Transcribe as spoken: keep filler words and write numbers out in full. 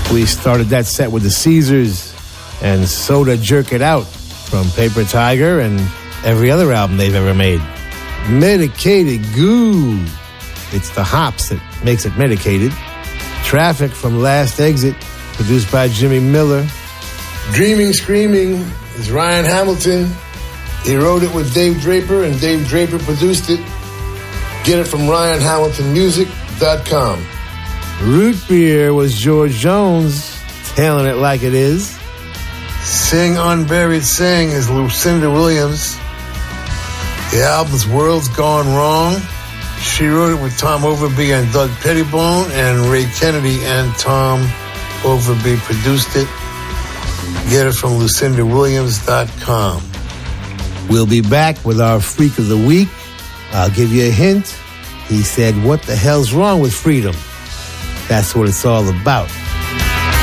We started that set with the Caesars and Soda Jerk It Out from Paper Tiger and every other album they've ever made. Medicated Goo. It's the hops that makes it medicated. Traffic from Last Exit, produced by Jimmy Miller. Dreaming Screaming is Ryan Hamilton. He wrote it with Dave Draper, and Dave Draper produced it. Get it from ryan hamilton music dot com. Root Beer was George Jones, telling it like it is. Sing Unburied Sing is Lucinda Williams. The album's World's Gone Wrong. She wrote it with Tom Overby and Doug Pettibone, and Ray Kennedy and Tom Overby produced it. Get it from lucinda williams dot com. We'll be back with our Freak of the Week. I'll give you a hint. He said, what the hell's wrong with freedom? That's what it's all about.